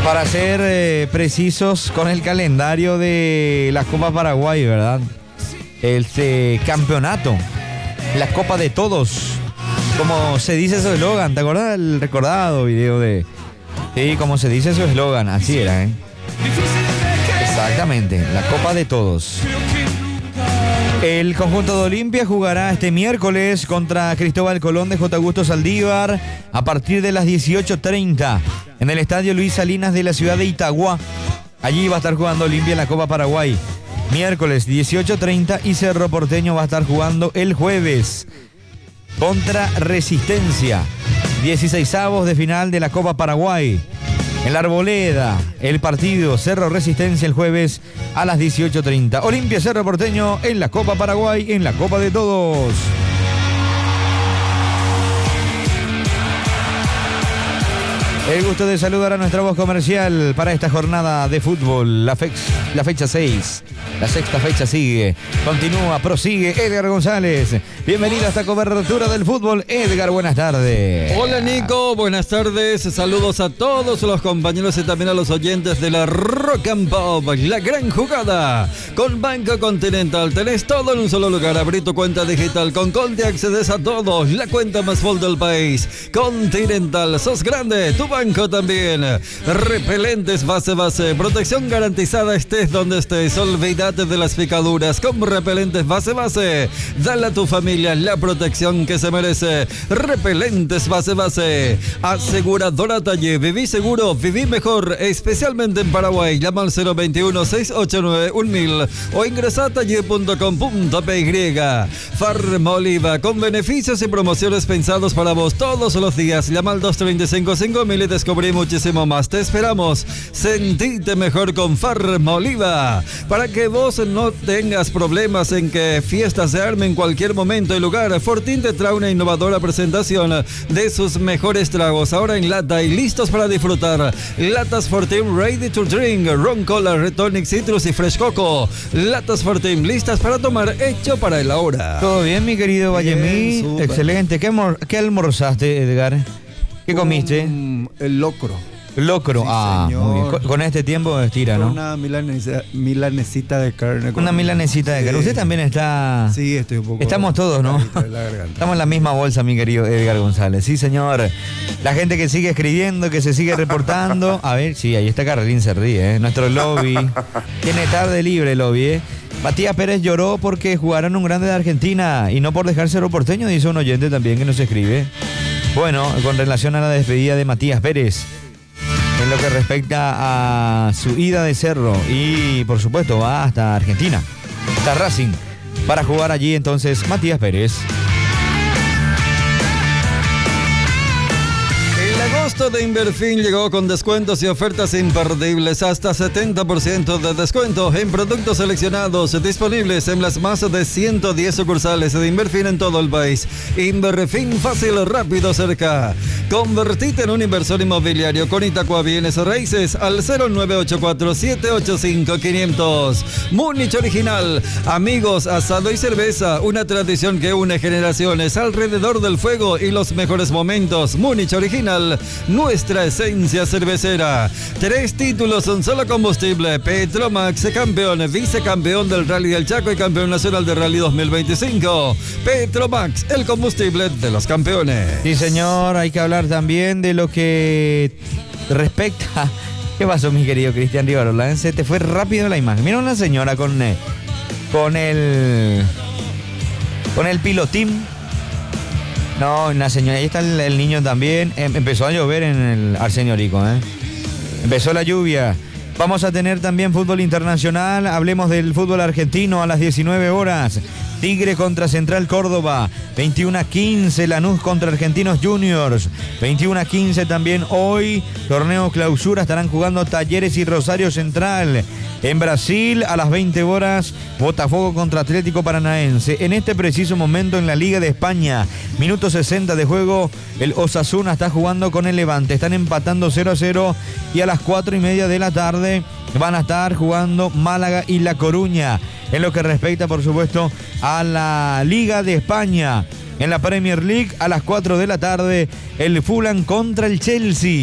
Para ser precisos con el calendario de la Copa Paraguay, ¿verdad? Este campeonato, la Copa de Todos, como se dice su eslogan. ¿Te acuerdas del recordado video de... Sí, como se dice su eslogan, así era, ¿eh? Exactamente, la Copa de Todos. El conjunto de Olimpia jugará este miércoles contra Cristóbal Colón de J. Augusto Saldívar a partir de las 18:30 en el estadio Luis Salinas de la ciudad de Itagua. Allí va a estar jugando Olimpia en la Copa Paraguay. Miércoles 18:30 y Cerro Porteño va a estar jugando el jueves contra Resistencia. 16avos de final de la Copa Paraguay. En la Arboleda, el partido Cerro Resistencia el jueves a las 18:30. Olimpia Cerro Porteño en la Copa Paraguay, en la Copa de Todos. El gusto de saludar a nuestra voz comercial para esta jornada de fútbol. La fecha 6. La sexta fecha sigue. Continúa, prosigue. Edgar González. Bienvenido a esta cobertura del fútbol. Edgar, buenas tardes. Hola, Nico. Buenas tardes. Saludos a todos los compañeros y también a los oyentes de la Rock and Pop. La gran jugada. Con Banco Continental tenés todo en un solo lugar. Abrí tu cuenta digital. Con Conti accedes a todo. La cuenta más full del país. Continental. Sos grande. Tu banco también. Repelentes base. Protección garantizada estés donde estés. Olvídate de las picaduras. Con repelentes base. Dale a tu familia la protección que se merece. Repelentes base. Aseguradora Talle. Viví seguro, viví mejor. Especialmente en Paraguay. Llama al 021-689-1000 o ingresa a talle.com.py. Farma Oliva. Con beneficios y promociones pensados para vos todos los días. Llama al 235-5000 y descubrí muchísimo más. Te esperamos. Sentite mejor con Farma Oliva. Para que vos no tengas problemas en que fiestas se armen en cualquier momento y lugar, Fortín te trae una innovadora presentación de sus mejores tragos, ahora en lata y listos para disfrutar. Latas Fortín Ready to Drink, Ron Cola, Red Tonic, Citrus y Fresh Coco. Latas Fortín listas para tomar, hecho para el ahora. ¿Todo bien, mi querido Vallemí? Excelente. ¿Qué almorzaste, Edgar? ¿Qué comiste? El locro. Locro, Sí, muy bien. Con este tiempo estira, ¿no? Una milanesita de carne. Una milanesita de carne. Usted también está... Sí, estoy un poco... Estamos todos, ¿no? Estamos en la misma bolsa, mi querido Edgar González. Sí, señor. La gente que sigue escribiendo, que se sigue reportando. A ver, sí, ahí está Carolín, se ríe, ¿eh? Nuestro lobby. Tiene tarde libre el lobby, ¿eh? Matías Pérez lloró porque jugaron un grande de Argentina y no por dejar Cerro Porteño, dice un oyente también que nos escribe. Bueno, con relación a la despedida de Matías Pérez, en lo que respecta a su ida de Cerro y por supuesto va hasta Argentina, hasta Racing, para jugar allí entonces Matías Pérez. El agosto de Inverfin llegó con descuentos y ofertas imperdibles, hasta 70% de descuento en productos seleccionados disponibles en las más de 110 sucursales de Inverfin en todo el país. Inverfin, fácil, rápido, cerca. Convertite en un inversor inmobiliario con Itacua Bienes Raíces al 0984-785-500. Múnich Original, amigos, asado y cerveza, una tradición que une generaciones alrededor del fuego y los mejores momentos. Múnich Original, nuestra esencia cervecera. 3 títulos, un solo combustible. Petromax, campeón, vicecampeón del Rally del Chaco y campeón nacional de Rally 2025. Petromax, el combustible de los campeones. Sí, señor, hay que hablar también de lo que respecta... ¿Qué pasó, mi querido Cristian Rivarola? Se te fue rápido la imagen. Mira una señora con el pilotín. No, una señora, ahí está el niño también. Empezó a llover en el Arsenio Rico, ¿eh? Empezó la lluvia. Vamos a tener también fútbol internacional. Hablemos del fútbol argentino a las 19 horas. Tigre contra Central Córdoba, 21:15, Lanús contra Argentinos Juniors, 21:15 también hoy, torneo clausura, estarán jugando Talleres y Rosario Central. En Brasil, a las 20 horas, Botafogo contra Atlético Paranaense. En este preciso momento en la Liga de España, minuto 60 de juego, el Osasuna está jugando con el Levante, están empatando 0-0 y a las 4:30 de la tarde van a estar jugando Málaga y La Coruña. En lo que respecta, por supuesto, a la Liga de España, en la Premier League, a las 4 de la tarde, el Fulham contra el Chelsea.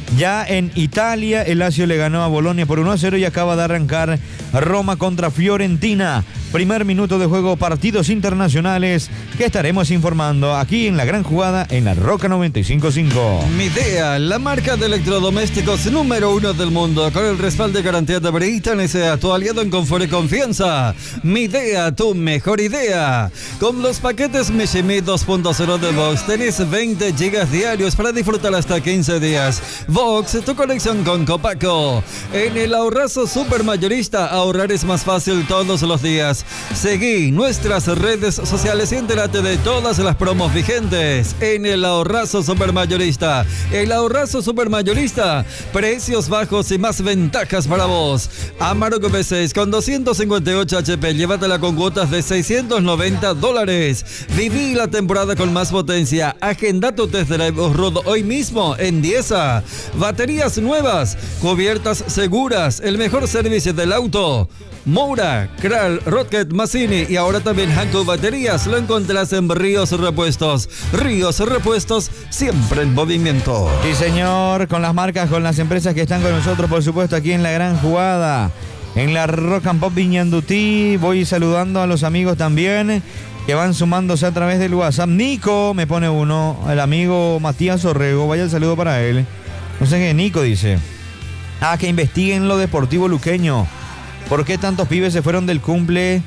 Ya en Italia, el Lazio le ganó a Bolonia por 1-0 y acaba de arrancar Roma contra Fiorentina. Primer minuto de juego, partidos internacionales que estaremos informando aquí en La Gran Jugada en la Roca 95.5. Midea, la marca de electrodomésticos número 1 del mundo, con el respaldo y garantía de Britan, sea tu aliado en confort y confianza. Midea, tu mejor idea. Con los paquetes Mishimi 2.0 de Vox tenés 20 gigas diarios para disfrutar hasta 15 días. Vox, tu conexión con Copaco. En el ahorrazo supermayorista, ahorrar es más fácil todos los días. Seguí nuestras redes sociales y entérate de todas las promos vigentes en el ahorrazo supermayorista. El ahorrazo supermayorista, precios bajos y más ventajas para vos. Amarok V6 con 258 HP, llévatela con cuotas de $690. Viví la temporada con más potencia. Agenda tu test drive off-road hoy mismo en Diesa. Baterías nuevas, cubiertas seguras, el mejor servicio del auto. Moura, Kral, Rocket, Mazzini y ahora también Hankook Baterías lo encontrás en Ríos Repuestos. Ríos Repuestos, siempre en movimiento. Sí, señor, con las marcas, con las empresas que están con nosotros, por supuesto, aquí en La Gran Jugada, en la Rock and Pop Viñandutí. Voy saludando a los amigos también que van sumándose a través del WhatsApp. Nico me pone uno, el amigo Matías Orrego, vaya el saludo para él. No sé qué Nico dice. Que investiguen lo deportivo luqueño. ¿Por qué tantos pibes se fueron del cumple?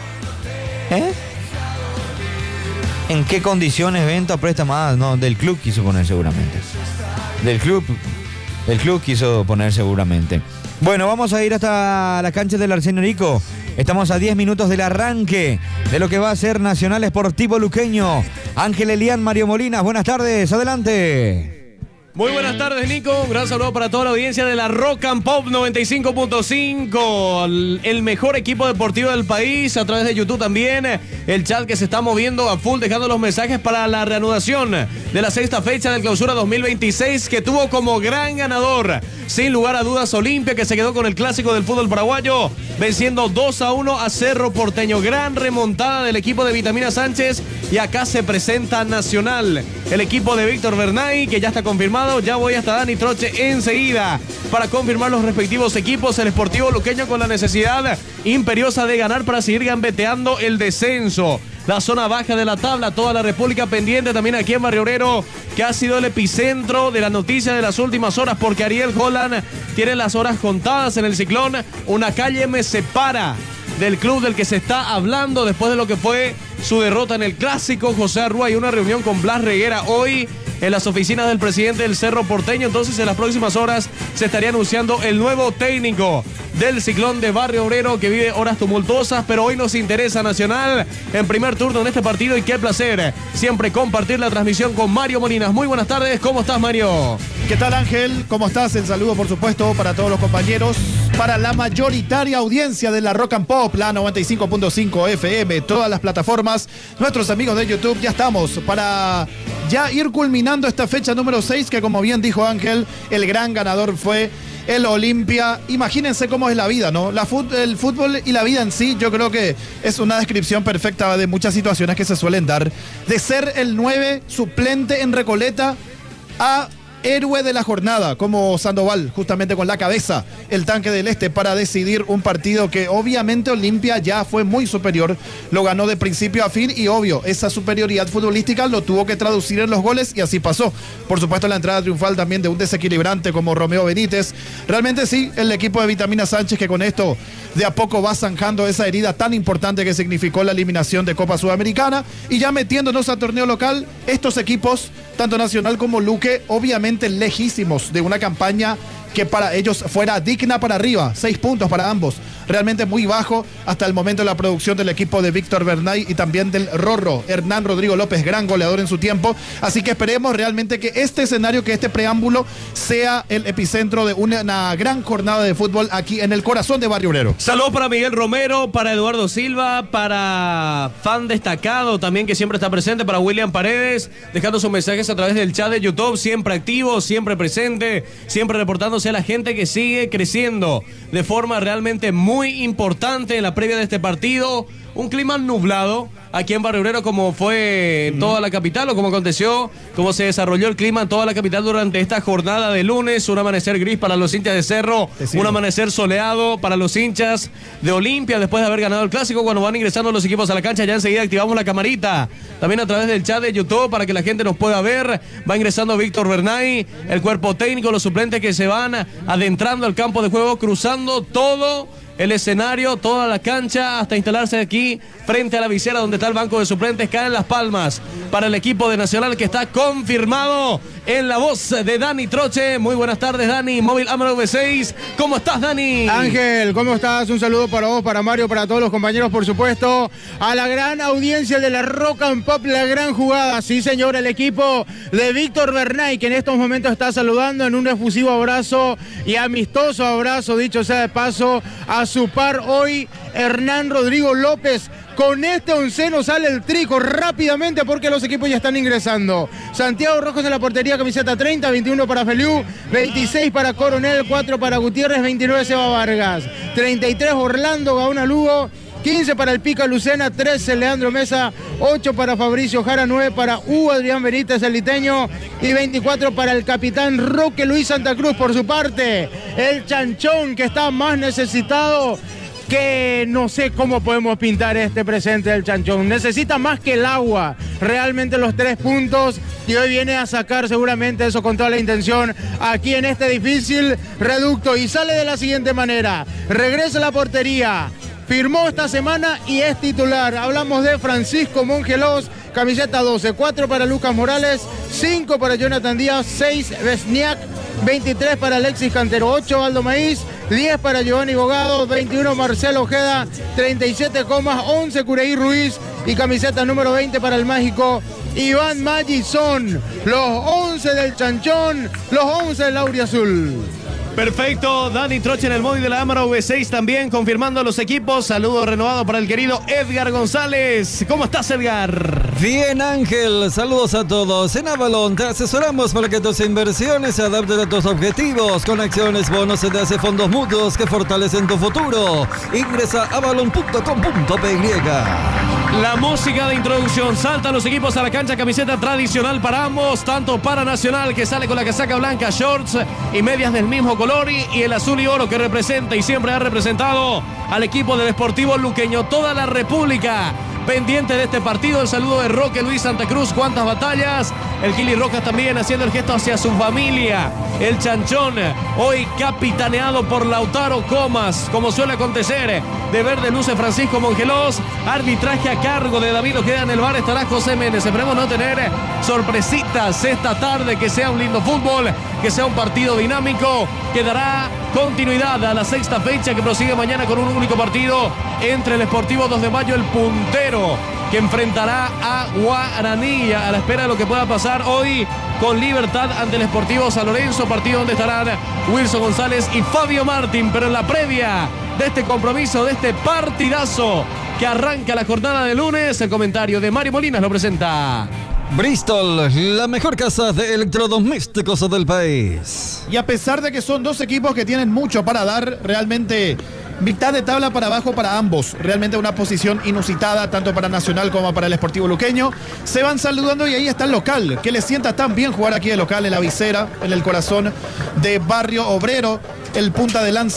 ¿En qué condiciones venta o presta más? No, del club quiso poner seguramente. Del club quiso poner seguramente. Bueno, vamos a ir hasta la cancha del Arsenio Rico. Estamos a 10 minutos del arranque de lo que va a ser Nacional Esportivo Luqueño. Ángel Elián, Mario Molinas, buenas tardes, adelante. Muy buenas tardes, Nico. Un gran saludo para toda la audiencia de la Rock and Pop 95.5. El mejor equipo deportivo del país. A través de YouTube también. El chat que se está moviendo a full, dejando los mensajes para la reanudación de la sexta fecha del Clausura 2026, que tuvo como gran ganador, sin lugar a dudas, Olimpia, que se quedó con el clásico del fútbol paraguayo, venciendo 2-1 a Cerro Porteño. Gran remontada del equipo de Vitamina Sánchez. Y acá se presenta Nacional, el equipo de Víctor Bernay, que ya está confirmado. Ya voy hasta Dani Troche enseguida para confirmar los respectivos equipos. El Sportivo Luqueño con la necesidad imperiosa de ganar para seguir gambeteando el descenso. La zona baja de la tabla, toda la República pendiente también aquí en Barrio Obrero, que ha sido el epicentro de la noticia de las últimas horas, porque Ariel Holland tiene las horas contadas en el Ciclón. Una calle me separa del club del que se está hablando después de lo que fue su derrota en el Clásico. José Arrúa y una reunión con Blas Reguera hoy en las oficinas del presidente del Cerro Porteño. Entonces, en las próximas horas se estaría anunciando el nuevo técnico del Ciclón de Barrio Obrero, que vive horas tumultuosas, pero hoy nos interesa Nacional en primer turno en este partido. Y qué placer siempre compartir la transmisión con Mario Molinas. Muy buenas tardes, ¿cómo estás, Mario? ¿Qué tal, Ángel? ¿Cómo estás? El saludo, por supuesto, para todos los compañeros, para la mayoritaria audiencia de la Rock and Pop, la 95.5 FM, todas las plataformas, nuestros amigos de YouTube. Ya estamos para ya ir culminando esta fecha número 6, que como bien dijo Ángel, el gran ganador fue el Olimpia. Imagínense cómo es la vida, ¿no? El fútbol y la vida en sí, yo creo que es una descripción perfecta de muchas situaciones que se suelen dar. De ser el 9 suplente en Recoleta a héroe de la jornada, como Sandoval, justamente con la cabeza, el tanque del Este, para decidir un partido que obviamente Olimpia ya fue muy superior, lo ganó de principio a fin y obvio, esa superioridad futbolística lo tuvo que traducir en los goles y así pasó. Por supuesto, la entrada triunfal también de un desequilibrante como Romeo Benítez. Realmente sí, el equipo de Vitamina Sánchez, que con esto de a poco va zanjando esa herida tan importante que significó la eliminación de Copa Sudamericana, y ya metiéndonos a torneo local, estos equipos, tanto Nacional como Luque, obviamente lejísimos de una campaña que para ellos fuera digna para arriba. 6 puntos para ambos, realmente muy bajo hasta el momento de la producción del equipo de Víctor Bernay y también del Rorro, Hernán Rodrigo López, gran goleador en su tiempo. Así que esperemos realmente que este escenario, que este preámbulo sea el epicentro de una gran jornada de fútbol aquí en el corazón de Barrio Obrero. Saludos para Miguel Romero, para Eduardo Silva, para Fan Destacado también, que siempre está presente, para William Paredes, dejando sus mensajes a través del chat de YouTube, siempre activo, siempre presente, siempre reportándose a la gente que sigue creciendo de forma realmente muy muy importante en la previa de este partido. Un clima nublado aquí en Barrio Obrero, como fue en toda la capital, o como aconteció, como se desarrolló el clima en toda la capital durante esta jornada de lunes. Un amanecer gris para los hinchas de Cerro, un amanecer soleado para los hinchas de Olimpia, después de haber ganado el clásico. Cuando van ingresando los equipos a la cancha, ya enseguida activamos la camarita, también a través del chat de YouTube, para que la gente nos pueda ver. Va ingresando Víctor Bernay, el cuerpo técnico, los suplentes que se van adentrando al campo de juego, cruzando todo el escenario, toda la cancha, hasta instalarse aquí frente a la visera donde está el banco de suplentes. Caen las palmas para el equipo de Nacional, que está confirmado en la voz de Dani Troche. Muy buenas tardes, Dani. Móvil Amaro V6. ¿Cómo estás, Dani? Ángel, ¿cómo estás? Un saludo para vos, para Mario, para todos los compañeros, por supuesto. A la gran audiencia de la Rock and Pop, la gran jugada. Sí, señor, el equipo de Víctor Bernay, que en estos momentos está saludando en un efusivo abrazo y amistoso abrazo, dicho sea de paso, a su par hoy, Hernán Rodrigo López. Con este onceno sale el trico rápidamente, porque los equipos ya están ingresando. Santiago Rojos en la portería, camiseta 30, 21 para Feliu, 26 para Coronel, 4 para Gutiérrez, 29 Seba Vargas, 33 Orlando Gaona Lugo, 15 para el Pica Lucena, 13 Leandro Mesa, 8 para Fabricio Jara, 9 para Hugo Adrián Benítez, el liteño, y 24 para el capitán Roque Luis Santa Cruz. Por su parte, el Chanchón, que está más necesitado, que no sé cómo podemos pintar este presente del Chanchón. Necesita más que el agua, realmente, los 3 puntos, y hoy viene a sacar seguramente eso con toda la intención aquí en este difícil reducto, y sale de la siguiente manera: regresa a la portería, firmó esta semana y es titular. Hablamos de Francisco Mongelos, camiseta 12, 4 para Lucas Morales, 5 para Jonathan Díaz, 6 Besniak, 23 para Alexis Cantero, 8 Aldo Maíz, 10 para Giovanni Bogado, 21 Marcelo Ojeda, 37 comas, 11 Cureí Ruiz, y camiseta número 20 para el mágico Iván Maggi. Son los 11 del Chanchón, los 11 del Auriazul. Perfecto, Dani Troche en el móvil de la Amaro V6 también confirmando los equipos. Saludo renovado para el querido Edgar González. ¿Cómo estás, Edgar? Bien, Ángel, saludos a todos. En Avalon te asesoramos para que tus inversiones se adapten a tus objetivos, con acciones, bonos, CDS, fondos mutuos que fortalecen tu futuro. Ingresa a avalon.com.py. La música de introducción. Saltan los equipos a la cancha, camiseta tradicional para ambos, tanto para Nacional, que sale con la casaca blanca, shorts y medias del mismo color, y el azul y oro, que representa y siempre ha representado al equipo del Sportivo Luqueño. Toda la República pendiente de este partido. El saludo de Roque Luis Santa Cruz. Cuántas batallas. El Kili Rojas también haciendo el gesto hacia su familia. El Chanchón, hoy capitaneado por Lautaro Comas, como suele acontecer. De verde luce Francisco Mongelos. Arbitraje a cargo de David Ojeda. En el bar estará José Méndez. Esperemos no tener sorpresitas esta tarde, que sea un lindo fútbol, que sea un partido dinámico, que dará continuidad a la sexta fecha, que prosigue mañana con un único partido entre el Sportivo 2 de Mayo, el puntero, que enfrentará a Guaraní, a la espera de lo que pueda pasar hoy con Libertad ante el Sportivo San Lorenzo, partido donde estarán Wilson González y Fabio Martín. Pero en la previa de este compromiso, de este partidazo que arranca la jornada de lunes, el comentario de Mario Molinas lo presenta Bristol, la mejor casa de electrodomésticos del país. Y a pesar de que son dos equipos que tienen mucho para dar, realmente mitad de tabla para abajo para ambos. Realmente una posición inusitada, tanto para Nacional como para el Sportivo Luqueño. Se van saludando, y ahí está el local, que le sienta tan bien jugar aquí de local en la visera, en el corazón de Barrio Obrero, el punta de lanza